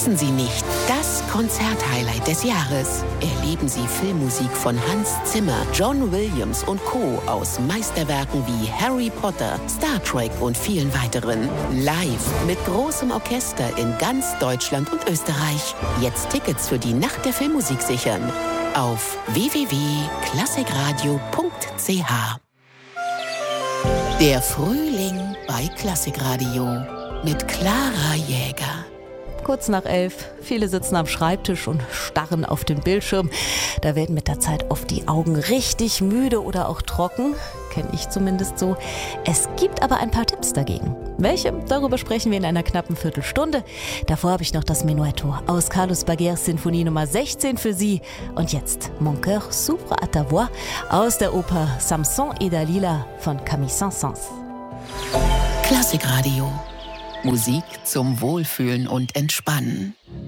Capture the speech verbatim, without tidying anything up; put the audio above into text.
Verpassen Sie nicht das Konzerthighlight des Jahres. Erleben Sie Filmmusik von Hans Zimmer, John Williams und Co. aus Meisterwerken wie Harry Potter, Star Trek und vielen weiteren. Live mit großem Orchester in ganz Deutschland und Österreich. Jetzt Tickets für die Nacht der Filmmusik sichern. Auf w w w punkt klassikradio punkt c h. Der Frühling bei Klassikradio mit Clara Jäger. Kurz nach elf, viele sitzen am Schreibtisch und starren auf den Bildschirm. Da werden mit der Zeit oft die Augen richtig müde oder auch trocken. Kenne ich zumindest so. Es gibt aber ein paar Tipps dagegen. Welche? Darüber sprechen wir in einer knappen Viertelstunde. Davor habe ich noch das Menuetto aus Carlos Baguers Sinfonie Nummer sechzehn für Sie. Und jetzt Mon cœur s'ouvre à ta voix aus der Oper Samson et Dalila von Camille Saint-Saëns. Klassikradio. Musik zum Wohlfühlen und Entspannen.